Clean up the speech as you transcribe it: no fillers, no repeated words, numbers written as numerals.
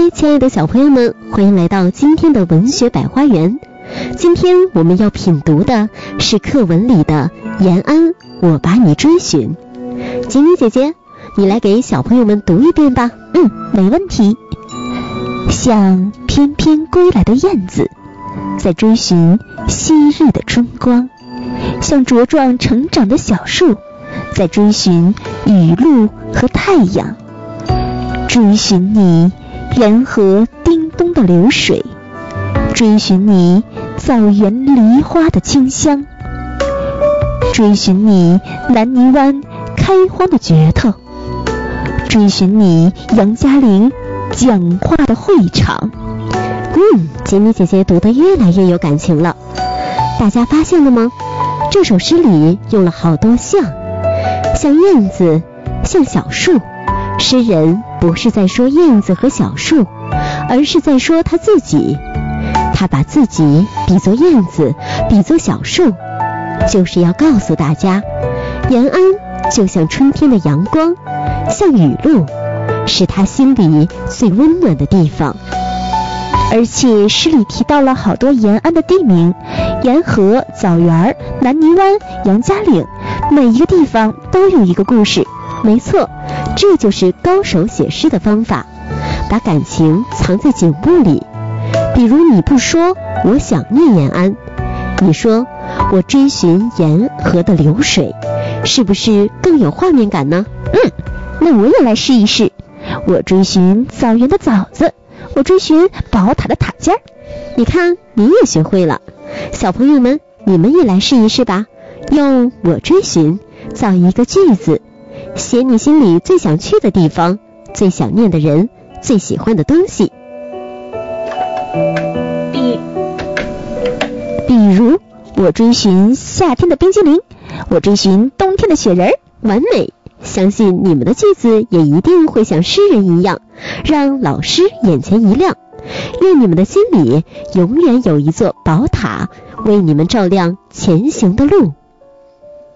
嗨，亲爱的小朋友们，欢迎来到今天的文学百花园。今天我们要品读的是课文里的延安，我把你追寻。锦鲤姐姐，你来给小朋友们读一遍吧。 没问题。像翩翩归来的燕子，在追寻昔日的春光；像茁壮成长的小树，在追寻雨露和太阳。追寻你仁和叮咚的流水，追寻你枣园梨花的清香，追寻你南泥湾开荒的镢头，追寻你杨家岭讲话的会场。 锦鲤姐姐读得越来越有感情了。大家发现了吗？这首诗里用了好多像燕子，像小树。诗人不是在说燕子和小树，而是在说他自己。他把自己比作燕子，比作小树，就是要告诉大家，延安就像春天的阳光，像雨露，是他心里最温暖的地方。 而且诗里提到了好多延安的地名，沿河、枣园、南泥湾、杨家岭，每一个地方都有一个故事。 没错，这就是高手写诗的方法，把感情藏在景物里。比如你不说我想念延安，你说我追寻沿河的流水，是不是更有画面感呢？ 那我也来试一试。我追寻枣园的枣子，我追寻宝塔的塔尖儿。 你看，你也学会了。小朋友们，你们也来试一试吧，用我追寻造一个句子，写你心里最想去的地方，最想念的人，最喜欢的东西。 比如我追寻夏天的冰激凌，我追寻冬天的雪人。 完美！相信你们的句子也一定会像诗人一样，让老师眼前一亮。愿你们的心里永远有一座宝塔，为你们照亮前行的路。